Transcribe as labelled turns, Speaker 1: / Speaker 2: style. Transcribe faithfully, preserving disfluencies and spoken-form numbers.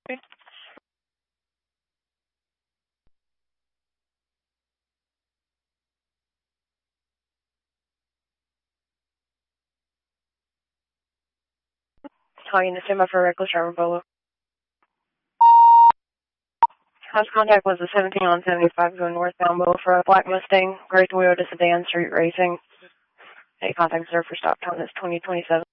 Speaker 1: Calling the SIMA for reckless driver Bolo. Last contact was the seventeen on seventy-five going northbound Bolo for a black Mustang, gray Toyota sedan, street racing. Hey, contact reserved for stop time is twenty twenty-seven.